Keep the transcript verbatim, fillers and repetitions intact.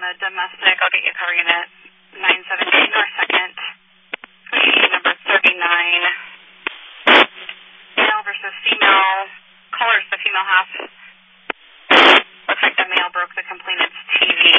domestic. I'll get you cover unit nine seventeen North second. Pushing number thirty-nine. Male versus female. Color's the female half. Looks like the male broke the complainant's T V.